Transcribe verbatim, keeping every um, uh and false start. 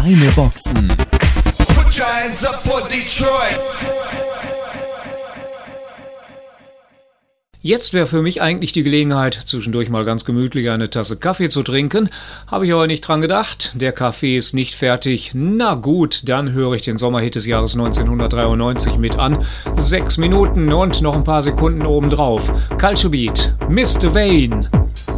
Kleine Boxen. Put your hands up for Detroit. Jetzt wäre für mich eigentlich die Gelegenheit, zwischendurch mal ganz gemütlich eine Tasse Kaffee zu trinken. Habe ich aber nicht dran gedacht. Der Kaffee ist nicht fertig. Na gut, dann höre ich den Sommerhit des Jahres neunzehnhundertdreiundneunzig mit an. Sechs Minuten und noch ein paar Sekunden obendrauf. Culture Beat, Mister Vane.